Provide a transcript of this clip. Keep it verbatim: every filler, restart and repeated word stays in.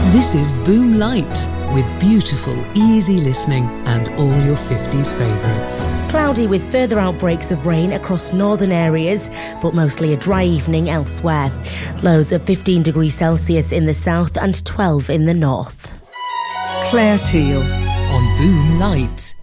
This is Boom Light, with beautiful, easy listening and all your fifties favourites. Cloudy with further outbreaks of rain across northern areas, but mostly a dry evening elsewhere. Lows of fifteen degrees Celsius in the south and twelve in the north. Claire Teal on Boom Light.